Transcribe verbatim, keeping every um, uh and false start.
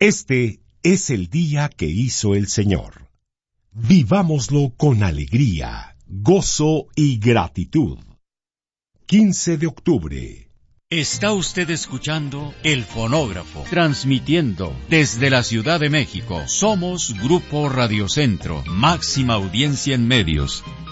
Este es el día que hizo el Señor. Vivámoslo con alegría, gozo y gratitud. quince de octubre. Está usted escuchando El Fonógrafo, transmitiendo desde la Ciudad de México. Somos Grupo Radio Centro, máxima audiencia en medios.